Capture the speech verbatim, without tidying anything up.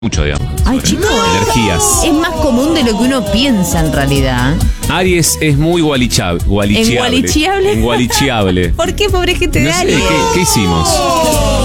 Mucho, digamos. Ay, chicos. Energías. Es más común de lo que uno piensa en realidad. Aries es muy gualichable. ¿Engualichiable? Engualichiable. ¿Por qué, pobre gente de No sé, Aries? ¿qué, ¿Qué hicimos?